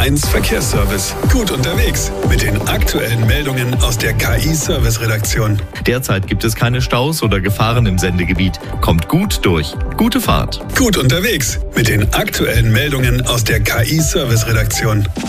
1 Verkehrsservice. Gut unterwegs mit den aktuellen Meldungen aus der KI-Service-Redaktion. Derzeit gibt es keine Staus oder Gefahren im Sendegebiet. Kommt gut durch. Gute Fahrt. Gut unterwegs mit den aktuellen Meldungen aus der KI-Service-Redaktion.